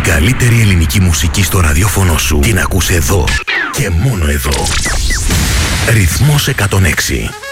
καλύτερη ελληνική μουσική στο ραδιόφωνο σου την ακούς εδώ και μόνο εδώ. Ρυθμός 106.